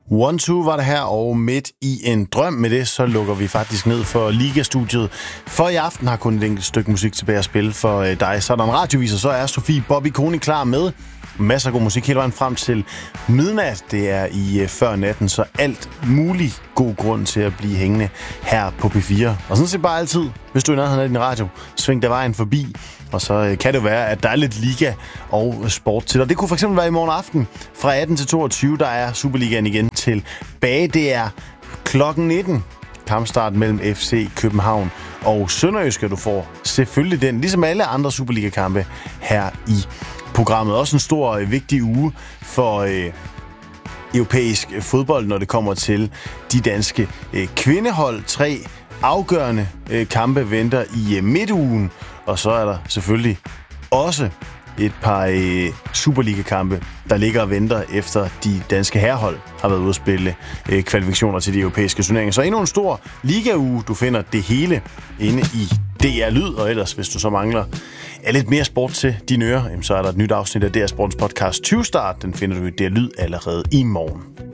1-2 var det her, og midt i en drøm med det, så lukker vi faktisk ned for Liga-studiet. For i aften har kun et enkelt stykke musik tilbage at spille for dig. Så er der en radioviser, så er Sofie Bobby Koni klar med masser af god musik hele vejen frem til midnat. Det er i før natten, så alt muligt god grund til at blive hængende her på P4. Og sådan set bare altid, hvis du er i nærheden af din radio, sving der vejen forbi. Og så kan det være, at der er lidt liga og sport til. Og det kunne for eksempel være i morgen aften fra 18 til 22, der er Superligaen igen tilbage. Det er klokken 19. Kampstart mellem FC København og Sønderjyske. Du får selvfølgelig den, ligesom alle andre Superliga-kampe her i programmet. Også en stor vigtig uge for europæisk fodbold, når det kommer til de danske kvindehold. 3 afgørende kampe venter i midtugen, og så er der selvfølgelig også et par Superliga-kampe, der ligger og venter efter de danske herrehold har været ude at spille kvalifikationer til de europæiske turneringer. Så endnu en stor ligauge. Du finder det hele inde i DR Lyd, og ellers, hvis du så mangler lidt mere sport til dine ører, så er der et nyt afsnit af DR Sportens podcast 20 Start. Den finder du i DR Lyd allerede i morgen.